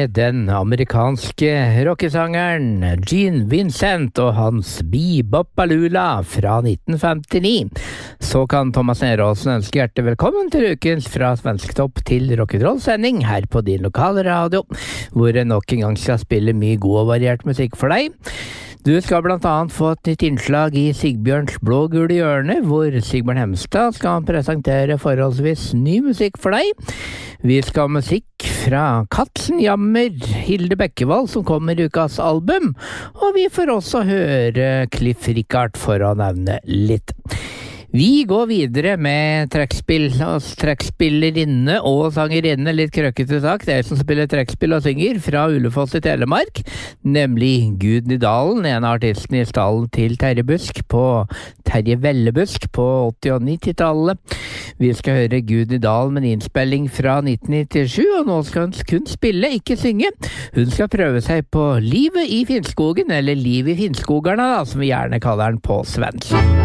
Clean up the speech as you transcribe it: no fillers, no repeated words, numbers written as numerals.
med den amerikanske rockesangeren Gene Vincent og hans Bebop-A-Lula fra 1959. Så kan Thomas Neråsen ønske hjertelig velkommen til ukens Fra Svensktopp til rock'n'roll-sending her på din lokale radio, hvor jeg nok en gang skal spille mye god og variert musikk for deg. Du skal blant annet få et nytt innslag i Sigbjørns blå-gule hjørne, hvor Sigbjørn Hemstad skal presentere forholdsvis ny musikk for deg. Vi skal ha musikk fra Katzen Jammer, Hilde Bekkevold, som kommer i ukas album, og vi får også høre Cliff Richard for å nevne litt. Vi går videre med trekkspillerinne og sangerinne, litt krøkkete sagt. Det er som spiller trekkspill og synger fra Ulefoss i Telemark, nemlig Gud Nydalen, en av artisten i stallen til Terje Vellebusk på 80- og 90-tallet. Vi skal høre Gud Nydalen med en innspilling fra 1997, og nå skal hun kun spille, ikke synge. Hun skal prøve seg på livet i Finnskogen, eller liv i Finnskogerne da, som vi gjerne kaller den på svensk.